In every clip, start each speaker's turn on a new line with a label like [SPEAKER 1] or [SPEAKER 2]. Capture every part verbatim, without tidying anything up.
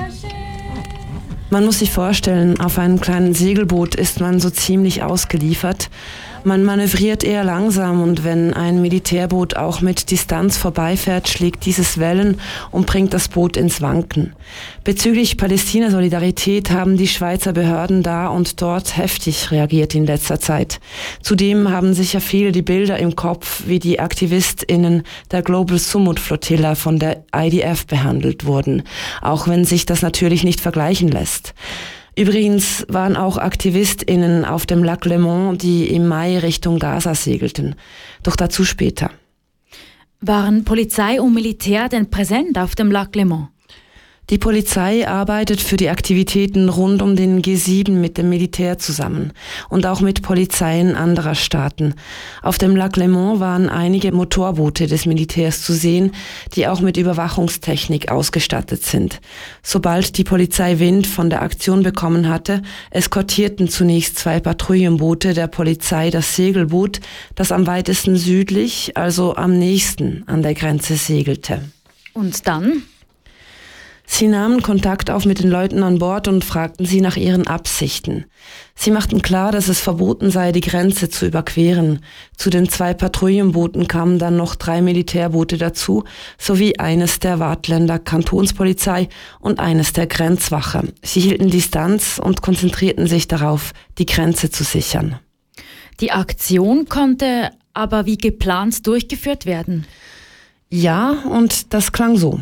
[SPEAKER 1] Man muss sich vorstellen, auf einem kleinen Segelboot ist man so ziemlich ausgeliefert. Man manövriert eher langsam und wenn ein Militärboot auch mit Distanz vorbeifährt, schlägt dieses Wellen und bringt das Boot ins Wanken. Bezüglich Palästina-Solidarität haben die Schweizer Behörden da und dort heftig reagiert in letzter Zeit. Zudem haben sicher viele die Bilder im Kopf, wie die AktivistInnen der Global Sumud Flotilla von der I D F behandelt wurden, auch wenn sich das natürlich nicht vergleichen lässt. Übrigens waren auch AktivistInnen auf dem Lac Léman, die im Mai Richtung Gaza segelten. Doch dazu später.
[SPEAKER 2] Waren Polizei und Militär denn präsent auf dem Lac Léman?
[SPEAKER 1] Die Polizei arbeitet für die Aktivitäten rund um den G sieben mit dem Militär zusammen und auch mit Polizeien anderer Staaten. Auf dem Lac Léman waren einige Motorboote des Militärs zu sehen, die auch mit Überwachungstechnik ausgestattet sind. Sobald die Polizei Wind von der Aktion bekommen hatte, eskortierten zunächst zwei Patrouillenboote der Polizei das Segelboot, das am weitesten südlich, also am nächsten an der Grenze segelte.
[SPEAKER 2] Und dann?
[SPEAKER 1] Sie nahmen Kontakt auf mit den Leuten an Bord und fragten sie nach ihren Absichten. Sie machten klar, dass es verboten sei, die Grenze zu überqueren. Zu den zwei Patrouillenbooten kamen dann noch drei Militärboote dazu, sowie eines der Waadtländer Kantonspolizei und eines der Grenzwache. Sie hielten Distanz und konzentrierten sich darauf, die Grenze zu sichern.
[SPEAKER 2] Die Aktion konnte aber wie geplant durchgeführt werden?
[SPEAKER 1] Ja, und das klang so.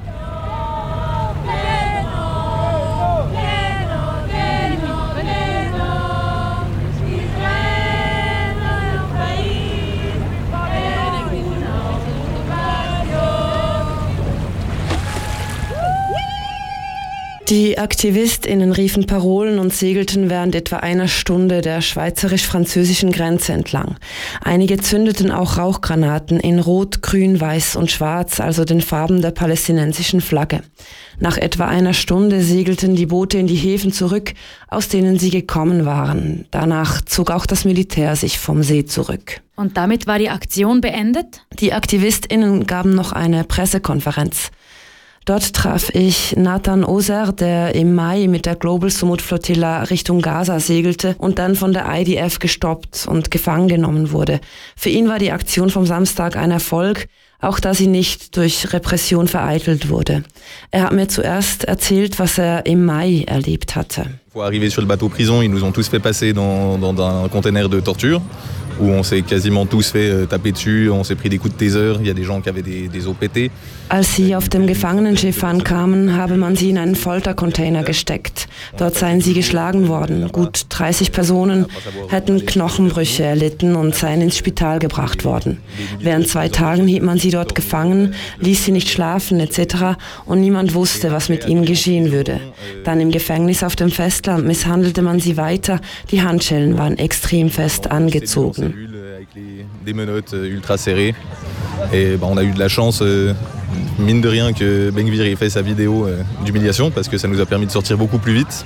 [SPEAKER 1] Die AktivistInnen riefen Parolen und segelten während etwa einer Stunde der schweizerisch-französischen Grenze entlang. Einige zündeten auch Rauchgranaten in Rot, Grün, Weiß und Schwarz, also den Farben der palästinensischen Flagge. Nach etwa einer Stunde segelten die Boote in die Häfen zurück, aus denen sie gekommen waren. Danach zog auch das Militär sich vom See zurück.
[SPEAKER 2] Und damit war die Aktion beendet?
[SPEAKER 1] Die AktivistInnen gaben noch eine Pressekonferenz. Dort traf ich Nathan Oser, der im Mai mit der Global Sumud Flotilla Richtung Gaza segelte und dann von der I D F gestoppt und gefangen genommen wurde. Für ihn war die Aktion vom Samstag ein Erfolg, auch da sie nicht durch Repression vereitelt wurde. Er hat mir zuerst erzählt, was er im Mai erlebt hatte.
[SPEAKER 3] Pour arriver sur le bateau prison, ils nous ont tous fait passer dans, dans un container de torture. Où on s'est quasiment tous fait taper dessus, on s'est pris des coups de taser, il y a des gens qui avaient des, des O P T.
[SPEAKER 1] Als sie auf dem Gefangenenschiff ankamen, habe man sie in einen Foltercontainer gesteckt. Dort seien sie geschlagen worden. Gut dreißig Personen hätten Knochenbrüche erlitten und seien ins Spital gebracht worden. Während zwei Tagen hielt man sie dort gefangen, ließ sie nicht schlafen et cetera und niemand wusste, was mit ihnen geschehen würde. Dann im Gefängnis auf dem Festland misshandelte man sie weiter, die Handschellen waren extrem fest angezogen.
[SPEAKER 3] Avec les, des menottes ultra serrées. Et bah, on a eu de la chance, euh, mine de rien, que Ben Gvir ait fait sa vidéo euh, d'humiliation parce que ça nous a permis de sortir beaucoup plus vite.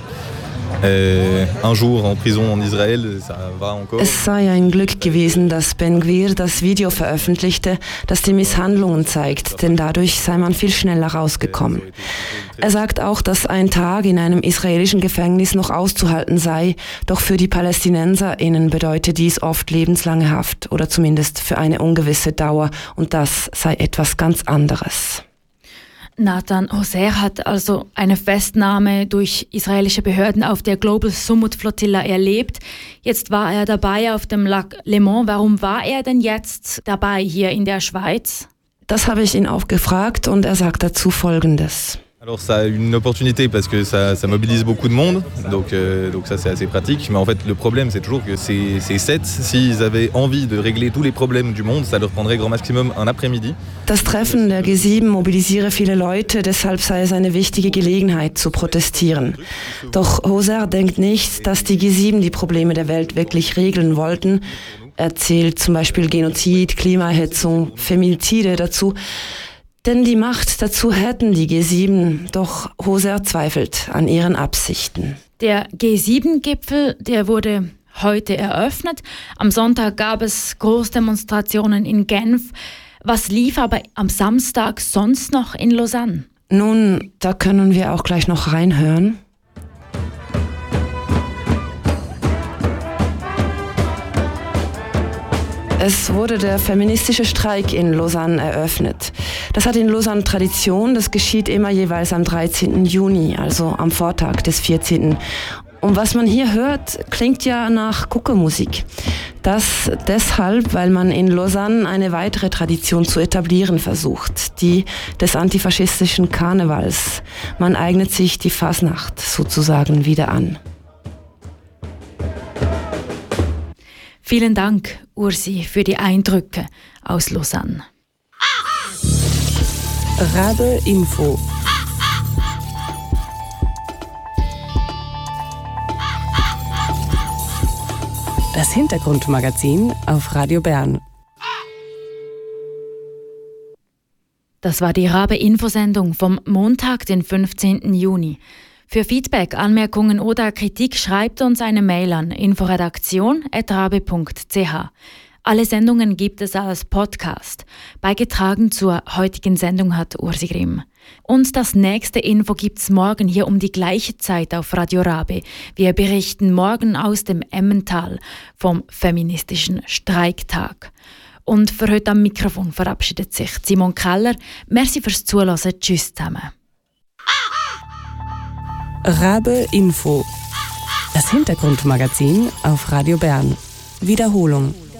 [SPEAKER 3] Äh, un jour en prison en Israel, ça va encore.
[SPEAKER 1] Es sei ein Glück gewesen, dass Ben Gvir das Video veröffentlichte, das die Misshandlungen zeigt, denn dadurch sei man viel schneller rausgekommen. Er sagt auch, dass ein Tag in einem israelischen Gefängnis noch auszuhalten sei, doch für die PalästinenserInnen bedeutet dies oft lebenslange Haft oder zumindest für eine ungewisse Dauer und das sei etwas ganz anderes.
[SPEAKER 2] Nathan Oser hat also eine Festnahme durch israelische Behörden auf der Global Sumud Flotilla erlebt. Jetzt war er dabei auf dem Lac Léman. Warum war er denn jetzt dabei hier in der Schweiz?
[SPEAKER 1] Das habe ich ihn auch gefragt und er sagt dazu Folgendes.
[SPEAKER 3] Alors ça a une opportunité parce que ça, ça mobilise beaucoup de monde, donc, euh, donc ça c'est assez pratique. Mais en fait le problème c'est toujours que ces, ces sept, s'ils avaient envie de régler tous les problèmes du monde, ça leur prendrait grand maximum un après-midi.
[SPEAKER 1] Das Treffen der G sieben mobilisiere viele Leute, deshalb sei es eine wichtige Gelegenheit zu protestieren. Doch Oser denkt nicht, dass die G sieben die Probleme der Welt wirklich regeln wollten. Er zählt zum Beispiel Genozid, Klimaerhitzung, Femizide dazu. Denn die Macht dazu hätten die G sieben, doch Oser zweifelt an ihren Absichten.
[SPEAKER 2] Der G sieben Gipfel, der wurde heute eröffnet. Am Sonntag gab es Großdemonstrationen in Genf. Was lief aber am Samstag sonst noch in Lausanne?
[SPEAKER 1] Nun, da können wir auch gleich noch reinhören. Es wurde der feministische Streik in Lausanne eröffnet. Das hat in Lausanne Tradition, das geschieht immer jeweils am dreizehnten Juni, also am Vortag des vierzehnten Und was man hier hört, klingt ja nach Kuckelmusik. Das deshalb, weil man in Lausanne eine weitere Tradition zu etablieren versucht, die des antifaschistischen Karnevals. Man eignet sich die Fasnacht sozusagen wieder an.
[SPEAKER 2] Vielen Dank, Ursi, für die Eindrücke aus Lausanne.
[SPEAKER 4] Rabe Info. Das Hintergrundmagazin auf Radio Bern.
[SPEAKER 2] Das war die Rabe-Infosendung vom Montag, den fünfzehnten Juni. Für Feedback, Anmerkungen oder Kritik schreibt uns eine Mail an inforedaktion at rabe punkt c h. Alle Sendungen gibt es als Podcast. Beigetragen zur heutigen Sendung hat Ursi Grimm. Und das nächste Info gibt's morgen hier um die gleiche Zeit auf Radio Rabe. Wir berichten morgen aus dem Emmental vom feministischen Streiktag. Und für heute am Mikrofon verabschiedet sich Simon Keller. Merci fürs Zuhören. Tschüss zusammen.
[SPEAKER 4] Rabe Info. Das Hintergrundmagazin auf Radio Bern. Wiederholung.